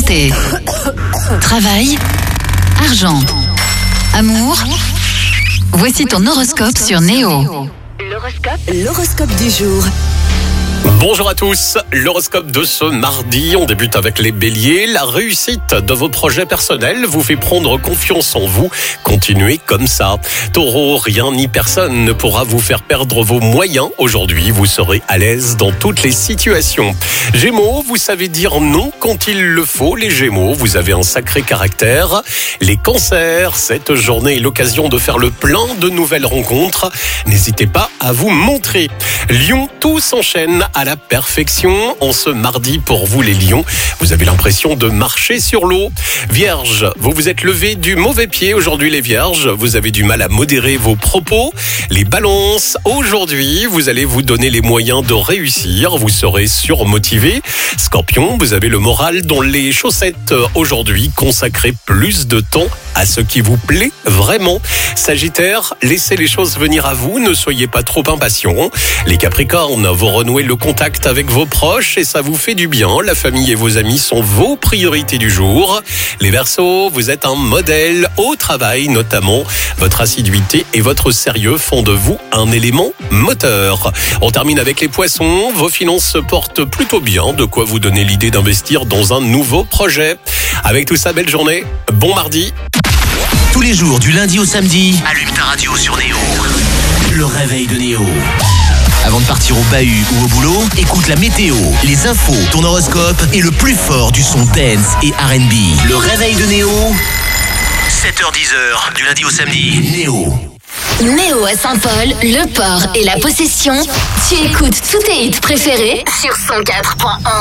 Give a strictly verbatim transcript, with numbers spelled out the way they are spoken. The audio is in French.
Santé, travail, argent, amour. Voici ton horoscope sur Néo. L'horoscope, l'horoscope du jour. Bonjour à tous, l'horoscope de ce mardi, on débute avec les béliers. La réussite de vos projets personnels vous fait prendre confiance en vous, continuez comme ça. Taureau, rien ni personne ne pourra vous faire perdre vos moyens. Aujourd'hui, vous serez à l'aise dans toutes les situations. Gémeaux, vous savez dire non quand il le faut. Les Gémeaux, vous avez un sacré caractère. Les Cancers, cette journée est l'occasion de faire le plein de nouvelles rencontres. N'hésitez pas à vous montrer. Lion, tout s'enchaîne à la perfection en ce mardi pour vous les lions. Vous avez l'impression de marcher sur l'eau. Vierge, vous vous êtes levé du mauvais pied aujourd'hui les vierges. Vous avez du mal à modérer vos propos. Les balances, aujourd'hui, vous allez vous donner les moyens de réussir. Vous serez surmotivé. Scorpion, vous avez le moral dans les chaussettes aujourd'hui. Consacrez plus de temps à ce qui vous plaît vraiment. Sagittaire, laissez les choses venir à vous. Ne soyez pas trop impatient. Les Capricornes, vous renouez le contact avec vos proches et ça vous fait du bien. La famille et vos amis sont vos priorités du jour. Les Verseaux, vous êtes un modèle au travail notamment. Votre assiduité et votre sérieux font de vous un élément moteur. On termine avec les Poissons. Vos finances se portent plutôt bien. De quoi vous donner l'idée d'investir dans un nouveau projet. Avec tout ça, belle journée. Bon mardi. Tous les jours, du lundi au samedi, allume ta radio sur Néo. Le réveil de Néo. Avant de partir au bahut ou au boulot, écoute la météo, les infos, ton horoscope et le plus fort du son dance et R and B. Le réveil de Néo, sept heures dix, du lundi au samedi, Néo. Néo à Saint-Paul, Le Port et La Possession. Tu écoutes tous tes hits préférés sur cent quatre point un.